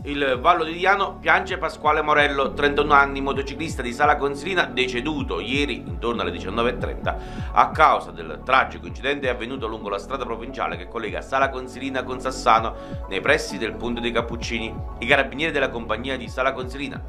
Il Vallo di Diano piange Pasquale Morello, 31 anni, motociclista di Sala Consilina, deceduto ieri intorno alle 19:30 a causa del tragico incidente avvenuto lungo la strada provinciale che collega Sala Consilina con Sassano, nei pressi del Ponte dei Cappuccini. I carabinieri della compagnia di Sala Consilina